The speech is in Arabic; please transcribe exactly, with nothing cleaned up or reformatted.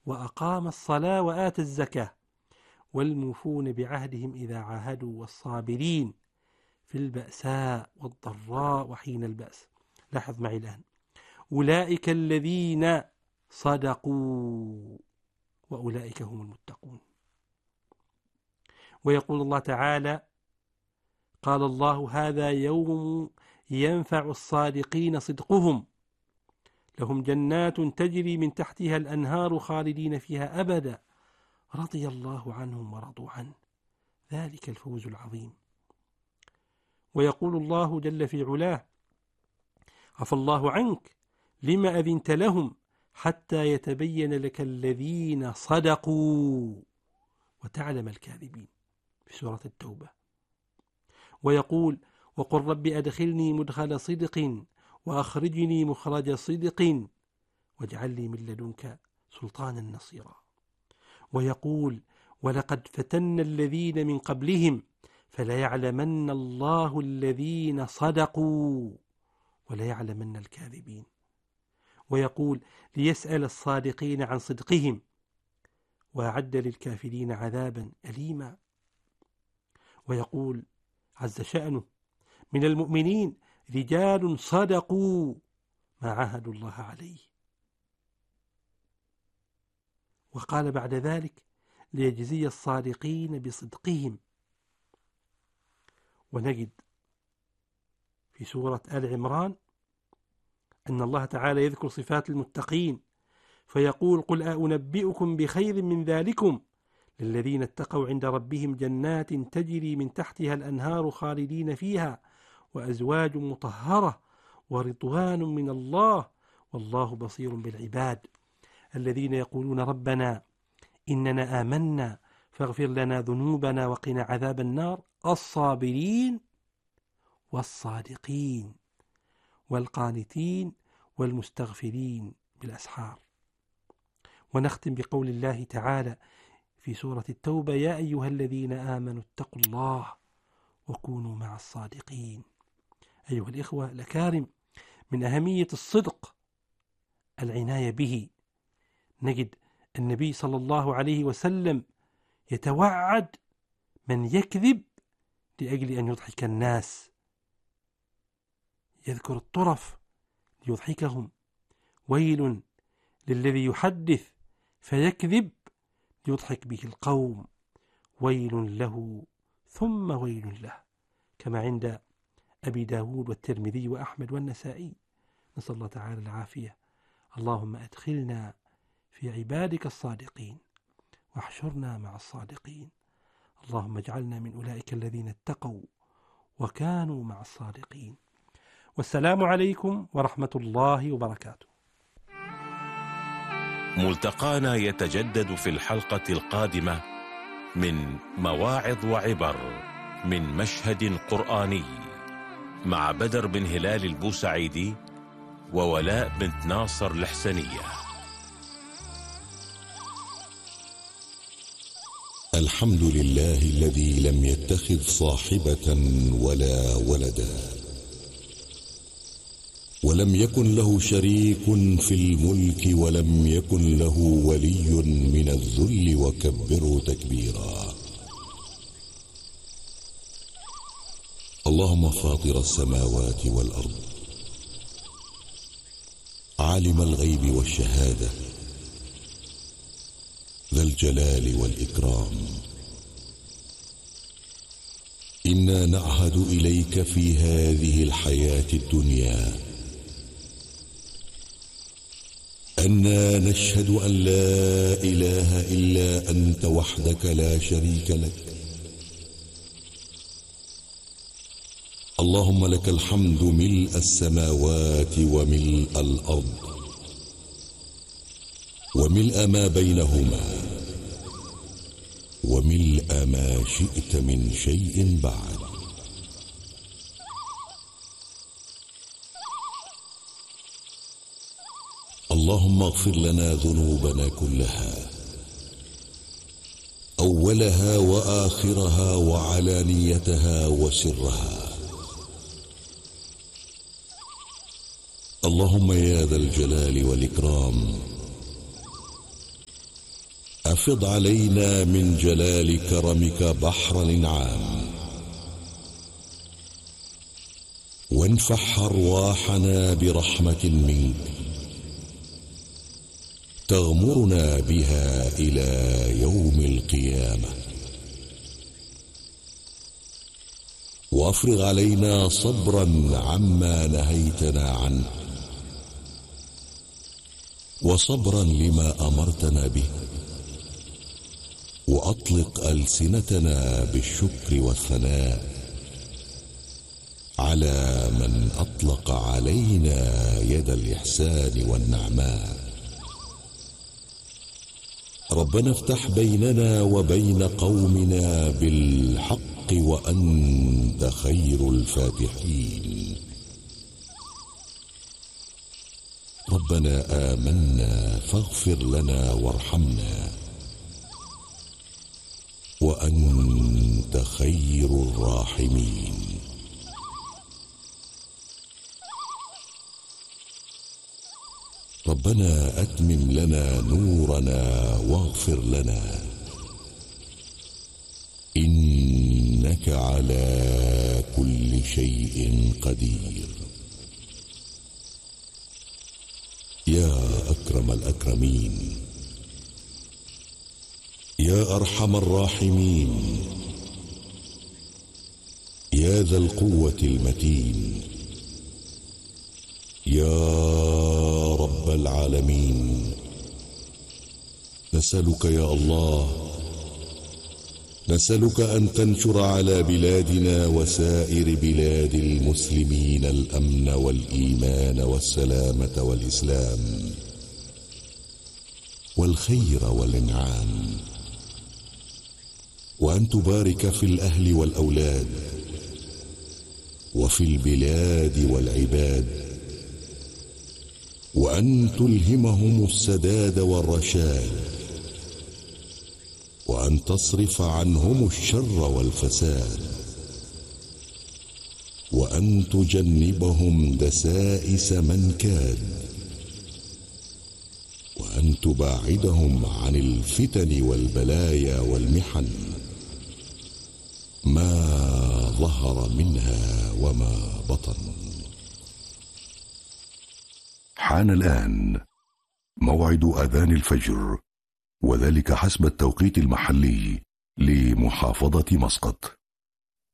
وأقام الصلاة وآتى الزكاة والموفون بعهدهم إذا عاهدوا والصابرين في البأساء والضراء وحين البأس. لاحظ معي الآن، أولئك الذين صدقوا وأولئك هم المتقون. ويقول الله تعالى: قال الله: هذا يوم ينفع الصادقين صدقهم لهم جنات تجري من تحتها الأنهار خالدين فيها أبدا رضي الله عنهم ورضوا عنه ذلك الفوز العظيم. ويقول الله جل في علاه: عفى الله عنك لما أذنت لهم حتى يتبين لك الذين صدقوا وتعلم الكاذبين في سورة التوبة. ويقول: وقل رب أدخلني مدخل صدق وأخرجني مخرج صدق واجعل لي من لدنك سلطانا نصيرا. ويقول: ولقد فتنا الذين من قبلهم فليعلمن الله الذين صدقوا وليعلمن الكاذبين. ويقول: ليسأل الصادقين عن صدقهم وأعد للكافرين عذابا أليما. ويقول عز شأنه: من المؤمنين رجال صدقوا ما عاهدوا الله عليه. وقال بعد ذلك: ليجزي الصادقين بصدقهم. ونجد في سورة آل عمران أن الله تعالى يذكر صفات المتقين فيقول: قل أنبئكم بخير من ذلكم للذين اتقوا عند ربهم جنات تجري من تحتها الأنهار خالدين فيها وأزواج مطهرة ورضوان من الله والله بصير بالعباد الذين يقولون ربنا إننا آمنا فاغفر لنا ذنوبنا وقنا عذاب النار الصابرين والصادقين والقانتين والمستغفرين بالأسحار. ونختم بقول الله تعالى في سورة التوبة: يا أيها الذين آمنوا اتقوا الله وكونوا مع الصادقين. أيها الإخوة الأكارم، من أهمية الصدق العناية به. نجد النبي صلى الله عليه وسلم يتوعد من يكذب لأجل أن يضحك الناس، يذكر الطرف ليضحكهم: ويل للذي يحدث فيكذب ليضحك به القوم، ويل له ثم ويل له، كما عند أبي داود والترمذي وأحمد والنسائي. نسأل الله تعالى العافية. اللهم أدخلنا في عبادك الصادقين واحشرنا مع الصادقين. اللهم اجعلنا من أولئك الذين اتقوا وكانوا مع الصادقين. والسلام عليكم ورحمة الله وبركاته. ملتقانا يتجدد في الحلقة القادمة من مواعظ وعبر من مشهد قرآني مع بدر بن هلال البوسعيدي وولاء بنت ناصر الحسنية. الحمد لله الذي لم يتخذ صاحبة ولا ولدا ولم يكن له شريك في الملك ولم يكن له ولي من الذل وكبره تكبيرا. اللهم فاطر السماوات والأرض عالم الغيب والشهادة ذا الجلال والإكرام، إنا نعهد إليك في هذه الحياة الدنيا أننا نشهد أن لا إله إلا أنت وحدك لا شريك لك. اللهم لك الحمد ملء السماوات وملء الأرض وملء ما بينهما وملء ما شئت من شيء بعد. اللهم اغفر لنا ذنوبنا كلها أولها وآخرها وعلانيتها وسرها. اللهم يا ذا الجلال والإكرام أفض علينا من جلال كرمك بحر الإنعام، وانفح أرواحنا برحمة منك تغمرنا بها إلى يوم القيامة، وافرغ علينا صبرا عما نهيتنا عنه، وصبرا لما أمرتنا به، وأطلق ألسنتنا بالشكر والثناء على من أطلق علينا يد الإحسان والنعماء. ربنا افتح بيننا وبين قومنا بالحق وأنت خير الفاتحين. ربنا آمنا فاغفر لنا وارحمنا وأنت خير الراحمين. ربنا أتمم لنا نورنا واغفر لنا إنك على كل شيء قدير. يا أكرم الأكرمين، يا أرحم الراحمين، يا ذا القوة المتين، يا رب العالمين، نسألك يا الله، نسألك أن تنشر على بلادنا وسائر بلاد المسلمين الأمن والإيمان والسلامة والإسلام والخير والإنعام، وأن تبارك في الأهل والأولاد وفي البلاد والعباد، وأن تلهمهم السداد والرشاد، وأن تصرف عنهم الشر والفساد، وأن تجنبهم دسائس من كاد، وأن تباعدهم عن الفتن والبلايا والمحن ما ظهر منها وما بطن. حان الآن موعد أذان الفجر، وذلك حسب التوقيت المحلي لمحافظة مسقط.